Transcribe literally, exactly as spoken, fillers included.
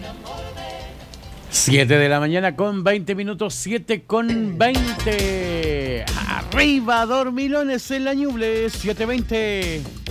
siete de la mañana con veinte minutos, siete con veinte. Arriba, Dormilones en la Ñuble, siete veinte.